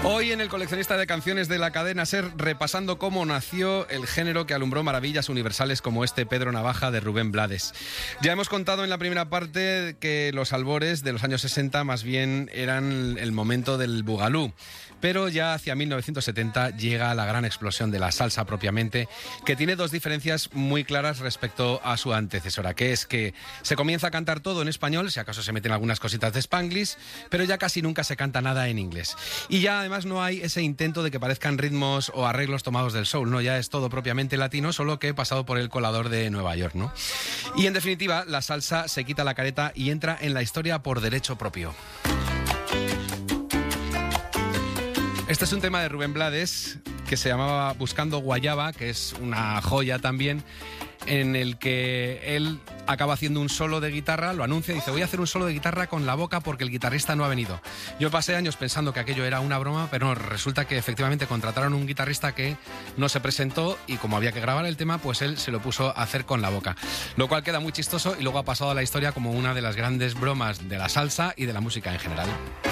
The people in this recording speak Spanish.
Hoy en el coleccionista de canciones de la cadena SER, repasando cómo nació el género que alumbró maravillas universales como este Pedro Navaja de Rubén Blades. Ya hemos contado en la primera parte que los albores de los años 60 más bien eran el momento del bugalú, pero ya hacia 1970 llega la gran explosión de la salsa propiamente, que tiene dos diferencias muy claras respecto a su antecesora, que es que se comienza a cantar todo en español, si acaso se meten algunas cositas de Spanglish, pero ya casi nunca se canta nada en inglés. Y ya además no hay ese intento de que parezcan ritmos o arreglos tomados del soul, ¿no? Ya es todo propiamente latino, solo que pasado por el colador de Nueva York, ¿no? Y en definitiva, la salsa se quita la careta y entra en la historia por derecho propio. Este es un tema de Rubén Blades que se llamaba Buscando Guayaba, que es una joya también, en el que él acaba haciendo un solo de guitarra, lo anuncia y dice: voy a hacer un solo de guitarra con la boca porque el guitarrista no ha venido. Yo pasé años pensando que aquello era una broma, pero no, resulta que efectivamente contrataron un guitarrista que no se presentó y como había que grabar el tema, pues él se lo puso a hacer con la boca. Lo cual queda muy chistoso y luego ha pasado a la historia como una de las grandes bromas de la salsa y de la música en general.